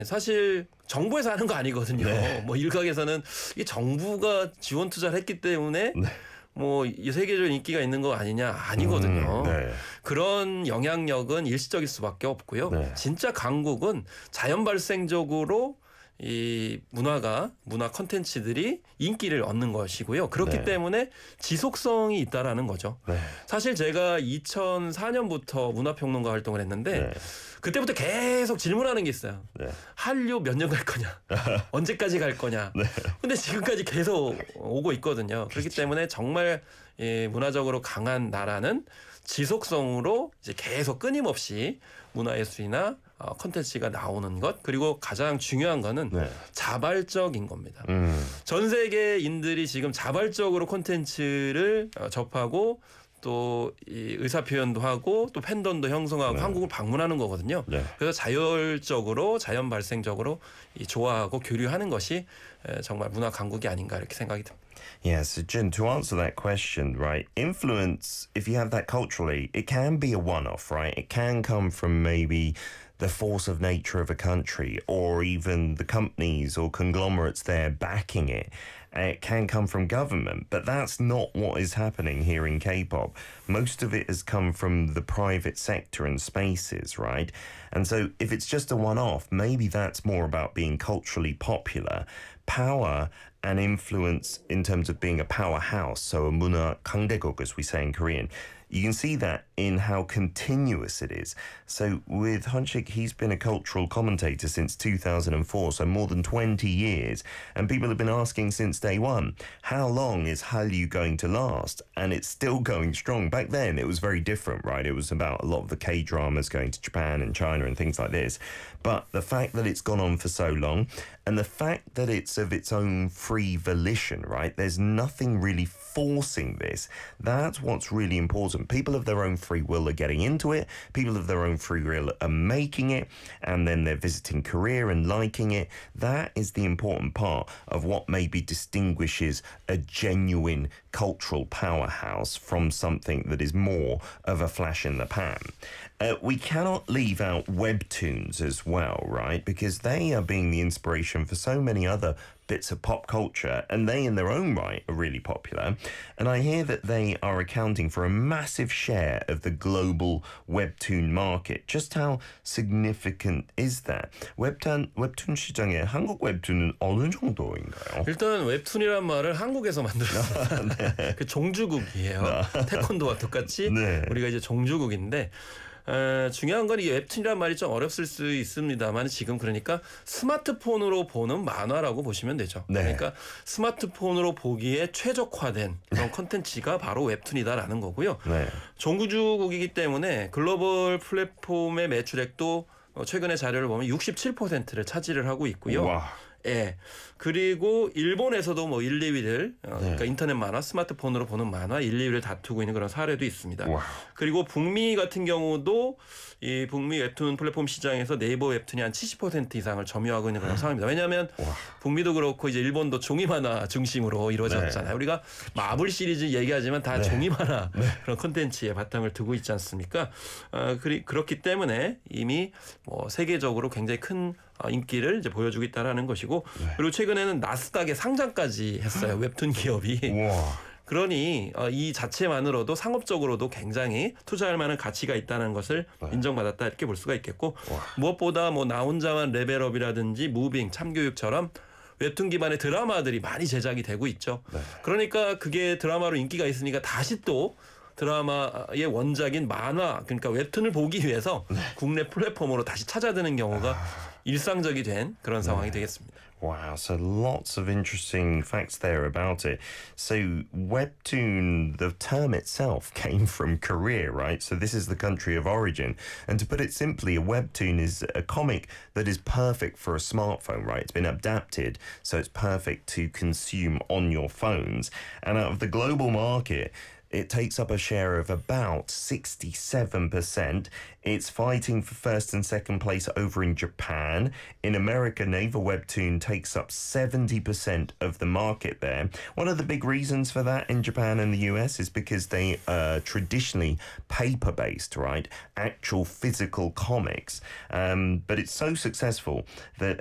사실 정부에서 하는 거 아니거든요. 네. 뭐 일각에서는 이 정부가 지원 투자를 했기 때문에 네. 뭐 이 세계적인 인기가 있는 거 아니냐 아니거든요. 네. 그런 영향력은 일시적일 수밖에 없고요. 네. 진짜 강국은 자연 발생적으로 이 문화 컨텐츠들이 인기를 얻는 것이고요. 그렇기 네. 때문에 지속성이 있다라는 거죠. 네. 사실 제가 2004년부터 문화평론가 활동을 했는데 네. 그때부터 계속 질문하는 게 있어요. 네. 한류 몇 년 갈 거냐? 언제까지 갈 거냐? 네. 근데 지금까지 계속 오고 있거든요. 그렇기 때문에 정말 문화적으로 강한 나라는 지속성으로 이제 계속 끊임없이 문화예술이나 콘텐츠가 나오는 것, 그리고 가장 중요한 거는 네. 자발적인 겁니다. 음. 전 세계인들이 지금 자발적으로 콘텐츠를 접하고 또 이 의사 표현도 하고 또 팬덤도 형성하고 네. 한국을 방문하는 거거든요. 네. 그래서 자율적으로 자연 발생적으로 이 좋아하고 교류하는 것이 정말 문화 강국이 아닌가 이렇게 생각이 듭니다. Yeah, so Jin, to answer that question, right, influence, if you have that culturally, it can be a one-off, right? It can come from maybe the force of nature of a country or even the companies or conglomerates there backing it. It can come from government, but that's not what is happening here in K-pop. Most of it has come from the private sector and spaces, right? And so if it's just a one-off, maybe that's more about being culturally popular. Power and influence in terms of being a powerhouse, so a 문화 강대국, as we say in Korean, you can see that in how continuous it is. So with Hunchik, he's been a cultural commentator since 2004, so more than 20 years. And people have been asking since day one, how long is Hallyu going to last? And it's still going strong. Back then, it was very different, right? It was about a lot of the K-dramas going to Japan and China and things like this. But the fact that it's gone on for so long, and the fact that it's of its own free volition, right? There's nothing really forcing this. That's what's really important. People of their own free will are getting into it. People of their own free will are making it, and then they're visiting Korea and liking it. That is the important part of what maybe distinguishes a genuine cultural powerhouse from something that is more of a flash in the pan. We cannot leave out webtoons as well, right? Because they are being the inspiration for so many other bits of pop culture, and they in their own right are really popular. And I hear that they are accounting for a massive share of the global webtoon market. Just how significant is that? 웹툰 시장에 한국 웹툰은 어느 정도인가요? 일단 웹툰이란 말을 한국에서 만들었어요. 네. 그 종주국이에요. 태권도와 똑같이 네. 우리가 이제 종주국인데 중요한 건 이 웹툰이란 말이 좀 어렵을 수 있습니다만 지금 그러니까 스마트폰으로 보는 만화라고 보시면 되죠. 네. 그러니까 스마트폰으로 보기에 최적화된 그런 컨텐츠가 바로 웹툰이다라는 거고요. 네. 종주국이기 때문에 글로벌 플랫폼의 매출액도 최근의 자료를 보면 67%를 차지를 하고 있고요. 와. 예. 그리고 일본에서도 뭐 1, 2위를 그러니까 인터넷 만화, 스마트폰으로 보는 만화 1, 2위를 다투고 있는 그런 사례도 있습니다. 와. 그리고 북미 같은 경우도 이 북미 웹툰 플랫폼 시장에서 네이버 웹툰이 한 70% 이상을 점유하고 있는 그런 상황입니다. 왜냐하면 북미도 그렇고 이제 일본도 종이 만화 중심으로 이루어졌잖아요. 네. 우리가 마블 시리즈 얘기하지만 다 네. 종이 만화 그런 콘텐츠에 바탕을 두고 있지 않습니까? 그렇기 때문에 이미 뭐 세계적으로 굉장히 큰 인기를 이제 보여주고 있다라는 것이고 그리고 최근에는 나스닥에 상장까지 했어요. 웹툰 기업이. 우와. 그러니 이 자체만으로도 상업적으로도 굉장히 투자할 만한 가치가 있다는 것을 인정받았다 이렇게 볼 수가 있겠고 무엇보다 뭐 나 혼자만 레벨업이라든지 무빙, 참교육처럼 웹툰 기반의 드라마들이 많이 제작이 되고 있죠. 그러니까 그게 드라마로 인기가 있으니까 다시 또 드라마의 원작인 만화 그러니까 웹툰을 보기 위해서 국내 플랫폼으로 다시 찾아드는 경우가 일상적이 된 그런 상황이 되겠습니다. Wow, so lots of interesting facts there about it. So webtoon, the term itself came from Korea, right? So this is the country of origin. And to put it simply, a webtoon is a comic that is perfect for a smartphone, right? It's been adapted, so it's perfect to consume on your phones. And out of the global market, It takes up a share of about 67%. It's fighting for first and second place over in Japan. In America, Naver Webtoon takes up 70% of the market there. One of the big reasons for that in Japan and the US is because they are traditionally paper-based, right? Actual physical comics. But it's so successful that